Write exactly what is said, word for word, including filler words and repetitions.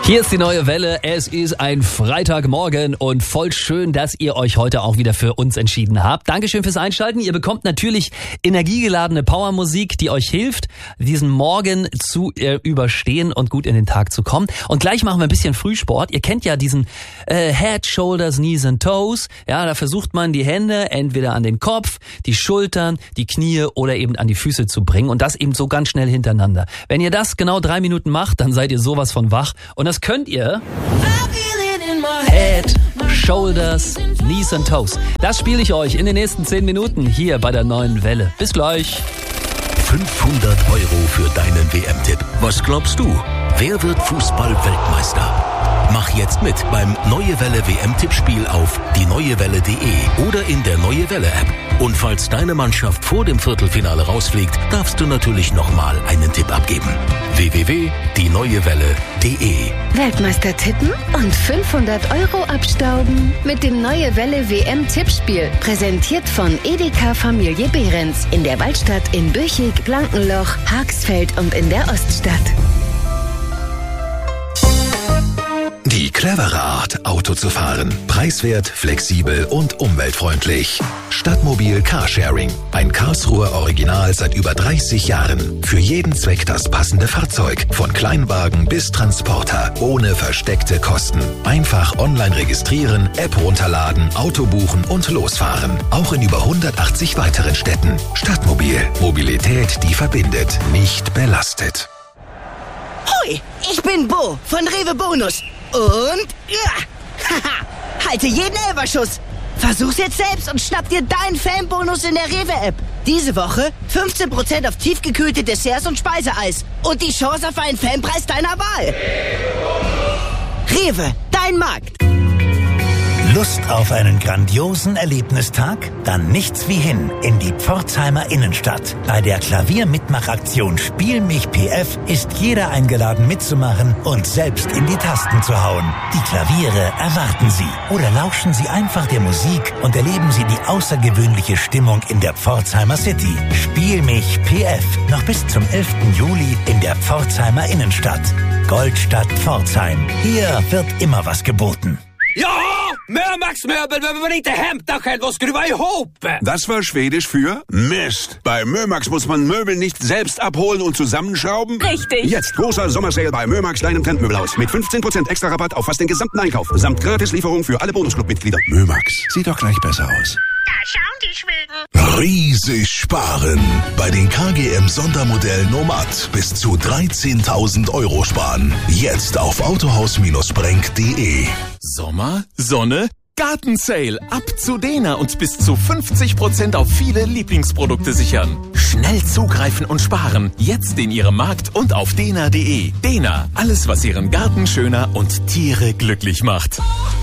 Hier ist die neue Welle. Es ist ein Freitagmorgen und voll schön, dass ihr euch heute auch wieder für uns entschieden habt. Dankeschön fürs Einschalten. Ihr bekommt natürlich energiegeladene Powermusik, die euch hilft, diesen Morgen zu äh, überstehen und gut in den Tag zu kommen. Und gleich machen wir ein bisschen Frühsport. Ihr kennt ja diesen äh, Head, Shoulders, Knees and Toes. Ja, da versucht man die Hände entweder an den Kopf, die Schultern, die Knie oder eben an die Füße zu bringen und das eben so ganz schnell hintereinander. Wenn ihr das genau drei Minuten macht, dann seid ihr sowas von wach und das könnt ihr Head, Shoulders, Knees and Toes. Das spiele ich euch in den nächsten zehn Minuten hier bei der neuen Welle. Bis gleich. fünfhundert Euro für deinen W M-Tipp. Was glaubst du? Wer wird Fußball-Weltmeister? Mach jetzt mit beim Neue Welle W M-Tippspiel auf die neue welle punkt de oder in der Neue Welle-App. Und falls deine Mannschaft vor dem Viertelfinale rausfliegt, darfst du natürlich nochmal einen Tipp abgeben. w w w punkt die neue welle punkt de Weltmeister tippen und fünfhundert Euro abstauben mit dem Neue Welle W M-Tippspiel. Präsentiert von Edeka Familie Behrens in der Waldstadt in Büchig, Blankenloch, Haxfeld und in der Oststadt. Die clevere Art, Auto zu fahren. Preiswert, flexibel und umweltfreundlich. Stadtmobil Carsharing. Ein Karlsruher Original seit über dreißig Jahren. Für jeden Zweck das passende Fahrzeug. Von Kleinwagen bis Transporter. Ohne versteckte Kosten. Einfach online registrieren, App runterladen, Auto buchen und losfahren. Auch in über hundertachtzig weiteren Städten. Stadtmobil. Mobilität, die verbindet. Nicht belastet. Hoi, ich bin Bo von Rewe Bonus. Und, ja, haha, halte jeden Elferschuss. Versuch's jetzt selbst und schnapp dir deinen Fanbonus in der Rewe-App. Diese Woche fünfzehn Prozent auf tiefgekühlte Desserts und Speiseeis. Und die Chance auf einen Fanpreis deiner Wahl. Rewe, dein Markt. Lust auf einen grandiosen Erlebnistag? Dann nichts wie hin in die Pforzheimer Innenstadt. Bei der Klaviermitmachaktion Spiel mich P F ist jeder eingeladen mitzumachen und selbst in die Tasten zu hauen. Die Klaviere erwarten Sie. Oder lauschen Sie einfach der Musik und erleben Sie die außergewöhnliche Stimmung in der Pforzheimer City. Spiel mich P F. Noch bis zum elften Juli in der Pforzheimer Innenstadt. Goldstadt Pforzheim. Hier wird immer was geboten. Ja, Mörmax Möbel behöver man inte hämta själv och skruva ihop. Das war Schwedisch für Mist. Bei Mörmax muss man Möbel nicht selbst abholen und zusammenschrauben. Richtig. Jetzt großer Sommersale bei Mörmax, deinem Trendmöbelhaus. Mit fünfzehn Prozent extra Rabatt auf fast den gesamten Einkauf. Samt Gratislieferung für alle Bonusclub-Mitglieder. Mörmax, sieht doch gleich besser aus. Da schauen die Schweden. Riesig sparen. Bei den K G M Sondermodell Nomad bis zu dreizehntausend Euro sparen. Jetzt auf autohaus Brenk punkt de. Sommer, Sonne, Gartensale. Ab zu Dena und bis zu fünfzig Prozent auf viele Lieblingsprodukte sichern. Schnell zugreifen und sparen. Jetzt in Ihrem Markt und auf dena punkt de. Dena, alles was Ihren Garten schöner und Tiere glücklich macht.